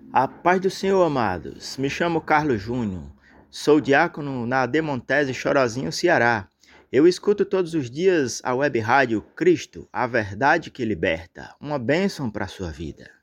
A paz do Senhor, amados. Me chamo Carlos Júnior. Sou diácono na Demontese Chorozinho, Ceará. Eu escuto todos os dias a web rádio Cristo, a verdade que liberta. Uma bênção para a sua vida.